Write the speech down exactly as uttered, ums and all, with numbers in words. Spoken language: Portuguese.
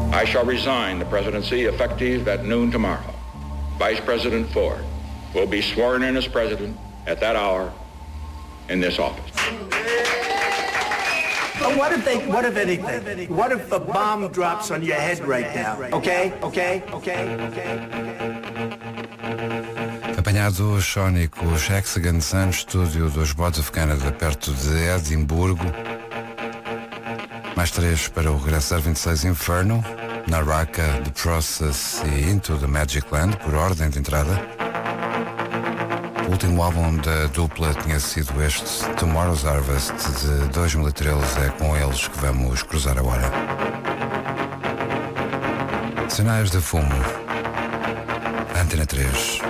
I shall resign the presidency effective at noon tomorrow. Vice President Ford will be sworn in as president at that hour in this office. But what if they, what if anything? What if the bomb drops on your head right now? Okay? Okay? Okay? Okay? Apanhados sónicos Hexagon Sun, estúdio dos Boards of Canada, perto de Edimburgo. Mais três para o regresso da vinte e seis Inferno, Naraka, The Process e Into the Magic Land, por ordem de entrada. O último álbum da dupla tinha sido este, Tomorrow's Harvest, de dois mil e treze. É com eles que vamos cruzar a hora. Sinais de fumo. Antena três.